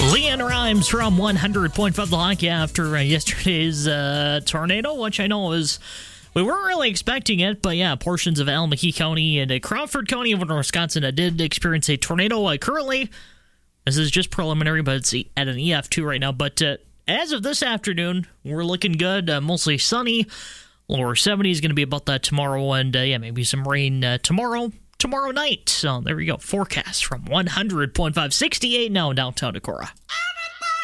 Leanne Rhymes from 100.5 The Hockey after yesterday's tornado, which I know we weren't really expecting it, but yeah, portions of Alameda County and Crawford County of Wisconsin did experience a tornado. Currently, this is just preliminary, but it's at an EF2 right now. But as of this afternoon, we're looking good, mostly sunny. Lower 70 is going to be about that tomorrow, and maybe some rain tomorrow night. So there we go. Forecast from 100.5, 68 now in downtown Decorah.